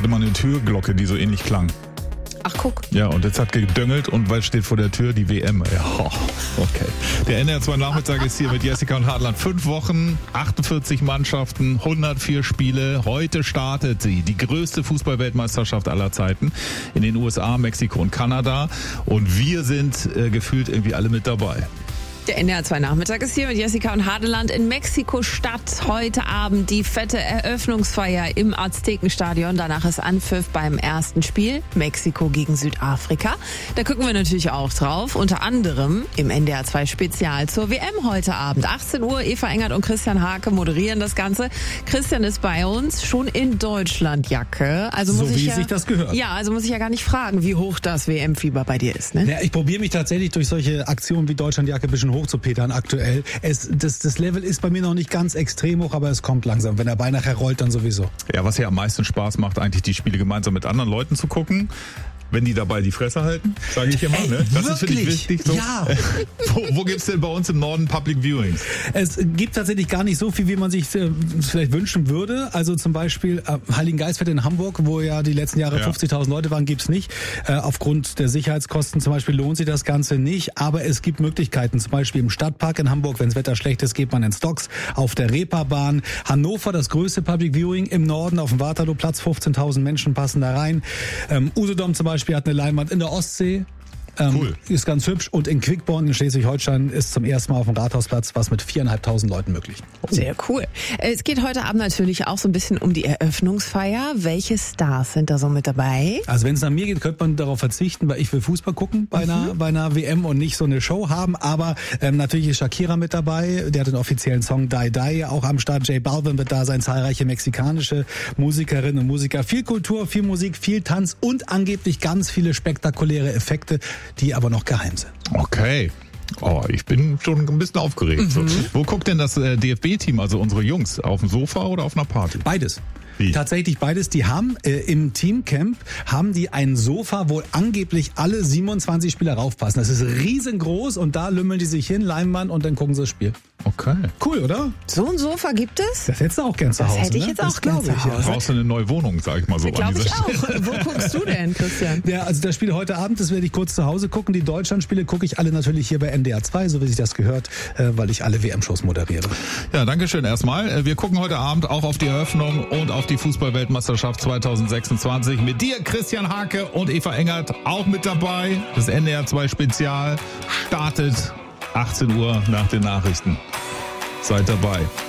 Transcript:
immer eine Türglocke, die so ähnlich klang. Ach, guck. Ja, und jetzt hat gedöngelt und weil steht vor der Tür die WM. Ja, okay. Der NDR 2 Nachmittag ist hier mit Jessica und Hartland. 5 Wochen, 48 Mannschaften, 104 Spiele. Heute startet sie, die größte Fußball-Weltmeisterschaft aller Zeiten in den USA, Mexiko und Kanada. Und wir sind gefühlt irgendwie alle mit dabei. Der NDR 2 Nachmittag ist hier mit Jessica und Hardeland in Mexiko-Stadt. Heute Abend die fette Eröffnungsfeier im Aztekenstadion. Danach ist Anpfiff beim ersten Spiel, Mexiko gegen Südafrika. Da gucken wir natürlich auch drauf. Unter anderem im NDR 2 Spezial zur WM heute Abend. 18 Uhr, Eva Engert und Christian Hake moderieren das Ganze. Christian ist bei uns, schon in Deutschlandjacke. Also so muss ich wie sich das gehört. Ja, also muss ich ja gar nicht fragen, wie hoch das WM-Fieber bei dir ist. Ne? Ja, ich probiere mich tatsächlich durch solche Aktionen wie Deutschlandjacke ein bisschen hochzupetern aktuell. Das Level ist bei mir noch nicht ganz extrem hoch, aber es kommt langsam. Wenn der Ball nachher rollt, dann sowieso. Ja, was ja am meisten Spaß macht, eigentlich die Spiele gemeinsam mit anderen Leuten zu gucken. Wenn die dabei die Fresse halten, sage ich immer. Ne? Das ist für dich wichtig. So. Ja. Wo gibt's denn bei uns im Norden Public Viewings? Es gibt tatsächlich gar nicht so viel, wie man sich vielleicht wünschen würde. Also zum Beispiel Heiligengeistfeld in Hamburg, wo ja die letzten Jahre 50.000 Leute waren, gibt's nicht. Aufgrund der Sicherheitskosten zum Beispiel lohnt sich das Ganze nicht. Aber es gibt Möglichkeiten. Zum Beispiel im Stadtpark in Hamburg, wenn das Wetter schlecht ist, geht man in Stocks, auf der Reeperbahn. Hannover, das größte Public Viewing im Norden, auf dem Waterlooplatz, 15.000 Menschen passen da rein. Usedom zum Beispiel hat eine Leinwand in der Ostsee. Cool. Ist ganz hübsch. Und in Quickborn in Schleswig-Holstein ist zum ersten Mal auf dem Rathausplatz was mit 4.500 Leuten möglich. Sehr cool. Es geht heute Abend natürlich auch so ein bisschen um die Eröffnungsfeier. Welche Stars sind da so mit dabei? Also wenn es nach mir geht, könnte man darauf verzichten, weil ich will Fußball gucken bei einer WM und nicht so eine Show haben. Aber natürlich ist Shakira mit dabei. Der hat den offiziellen Song Die Die auch am Start. J Balvin wird da sein, zahlreiche mexikanische Musikerinnen und Musiker. Viel Kultur, viel Musik, viel Tanz und angeblich ganz viele spektakuläre Effekte, die aber noch geheim sind. Okay. Oh, ich bin schon ein bisschen aufgeregt. So. Wo guckt denn das DFB-Team, also unsere Jungs, auf dem Sofa oder auf einer Party? Beides. Wie? Tatsächlich beides. Die haben im Teamcamp haben die ein Sofa, wo angeblich alle 27 Spieler raufpassen. Das ist riesengroß und da lümmeln die sich hin, Leinwand und dann gucken sie das Spiel. Okay. Cool, oder? So ein Sofa gibt es? Das hättest du auch gern zu Hause. Das hätte ich ne? jetzt auch gern zu Du Hause. brauchst eine neue Wohnung, sag ich mal so. Glaube ich auch. Wo guckst du denn, Christian? Ja, also das Spiel heute Abend, das werde ich kurz zu Hause gucken. Die Deutschlandspiele gucke ich alle natürlich hier bei NDR 2, so wie sich das gehört, weil ich alle WM-Shows moderiere. Ja, danke schön erstmal. Wir gucken heute Abend auch auf die Eröffnung und auf die Fußball-Weltmeisterschaft 2026 mit dir, Christian Hake und Eva Engert auch mit dabei. Das NDR 2 Spezial startet 18 Uhr nach den Nachrichten. Seid dabei.